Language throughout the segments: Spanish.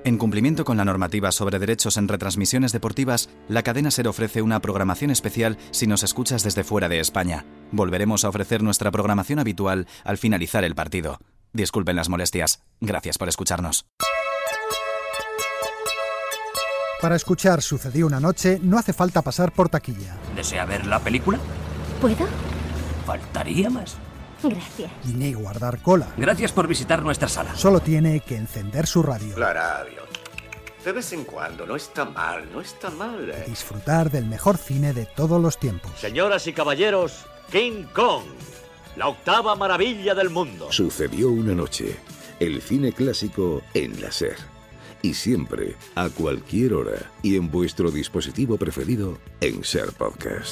En cumplimiento con la normativa sobre derechos en retransmisiones deportivas, la cadena SER ofrece una programación especial si nos escuchas desde fuera de España. Volveremos a ofrecer nuestra programación habitual al finalizar el partido. Disculpen las molestias. Gracias por escucharnos. Para escuchar Sucedió una noche no hace falta pasar por taquilla. ¿Desea ver la película? ¿Puedo? Faltaría más. Gracias. Ni guardar cola. Gracias por visitar nuestra sala. Solo tiene que encender su radio. La radio. De vez en cuando, no está mal. Disfrutar del mejor cine de todos los tiempos. Señoras y caballeros, King Kong, la octava maravilla del mundo. Sucedió una noche. El cine clásico en la SER. Y siempre, a cualquier hora y en vuestro dispositivo preferido en SER Podcast.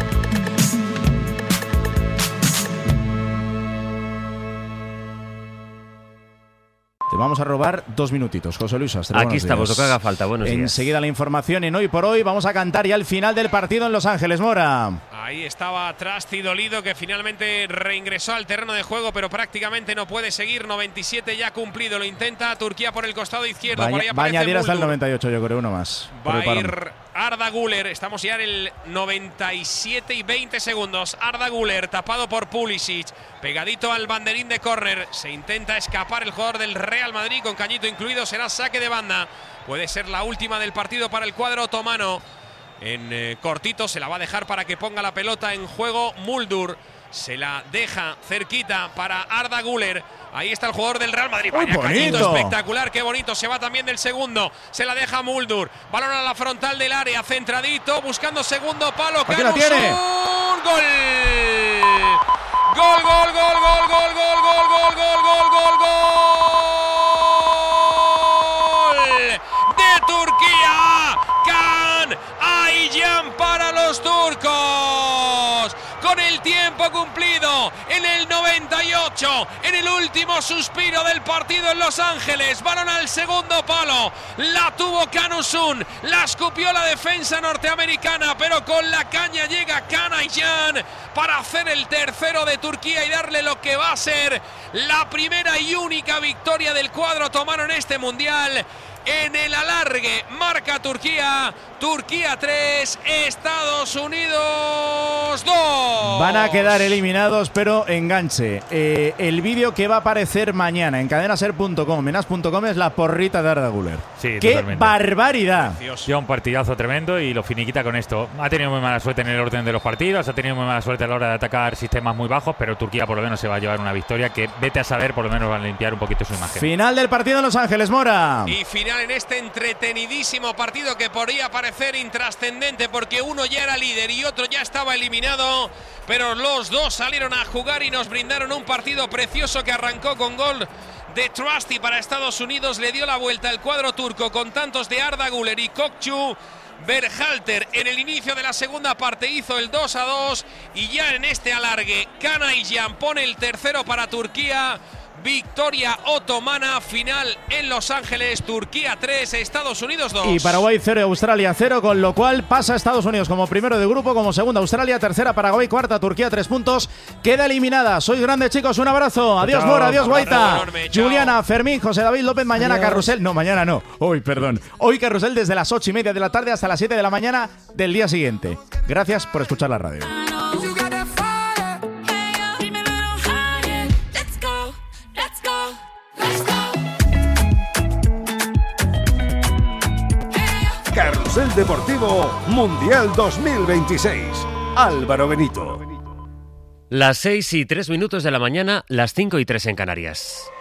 Te vamos a robar 2 minutitos, José Luis Astre. Aquí estamos, lo que haga falta. Buenos días. Enseguida la información en Hoy por Hoy. Vamos a cantar ya el final del partido en Los Ángeles, Mora. Ahí estaba Trasti dolido, que finalmente reingresó al terreno de juego, pero prácticamente no puede seguir. 97 ya cumplido, lo intenta Turquía por el costado izquierdo. Va a añadir hasta el 98, yo creo, uno más. Va a ir Arda Güler, estamos ya en el 97 y 20 segundos. Arda Güler tapado por Pulisic, pegadito al banderín de córner. Se intenta escapar el jugador del Real Madrid, con cañito incluido. Será saque de banda. Puede ser la última del partido para el cuadro otomano. En cortito se la va a dejar para que ponga la pelota en juego Muldur. Se la deja cerquita para Arda Güler. Ahí está el jugador del Real Madrid. Vaya cañito espectacular, qué bonito. Se va también del segundo. Se la deja Muldur. Balón a la frontal del área, centradito, buscando segundo palo. Aquí lo tiene. ¡Gol! ¡Gol, gol, gol, gol, gol, gol, gol, gol, gol, gol, gol, gol! ¡De Turquía! ¡Can Aycan para los turcos! Con el tiempo cumplido, en el 98, en el último suspiro del partido en Los Ángeles, balón al segundo palo, la tuvo Can Uzun, la escupió la defensa norteamericana, pero con la caña llega Can Aycan para hacer el tercero de Turquía y darle lo que va a ser la primera y única victoria del cuadro otomano en este mundial. En el alargue marca Turquía, Turquía 3, Estados Unidos 2. Van a quedar eliminados, pero enganche. El vídeo que va a aparecer mañana en cadenaser.com, menas.com, es la porrita de Arda Güler. Sí, ¡qué totalmente. barbaridad! Ya un partidazo tremendo y lo finiquita con esto. Ha tenido muy mala suerte en el orden de los partidos, ha tenido muy mala suerte a la hora de atacar sistemas muy bajos, pero Turquía por lo menos se va a llevar una victoria que, vete a saber, por lo menos va a limpiar un poquito su imagen. Final del partido en Los Ángeles, Mora. Y final en este entretenidísimo partido que podría parecer intrascendente porque uno ya era líder y otro ya estaba eliminado, pero los dos salieron a jugar y nos brindaron un partido precioso que arrancó con gol de Trusty para Estados Unidos. Le dio la vuelta al cuadro turco con tantos de Arda Güler y Kokçu. Berhalter en el inicio de la segunda parte hizo el 2-2 y ya en este alargue Can Aycan pone el tercero para Turquía. Victoria otomana, final en Los Ángeles, Turquía 3, Estados Unidos 2. Y Paraguay 0 y Australia 0, con lo cual pasa Estados Unidos como primero de grupo, como segundo Australia, tercera Paraguay, cuarta Turquía, 3 puntos. Queda eliminada. Sois grandes, chicos, un abrazo. Adiós, Mora, adiós, Guaita. Juliana, Fermín, José David López, mañana adiós. Carrusel. No, mañana no. Hoy, perdón. Hoy Carrusel desde las 8:30 de la tarde hasta las 7 de la mañana del día siguiente. Gracias por escuchar la radio. Carrusel Deportivo Mundial 2026. Álvaro Benito. Las 6:03 de la mañana, las 5:03 en Canarias.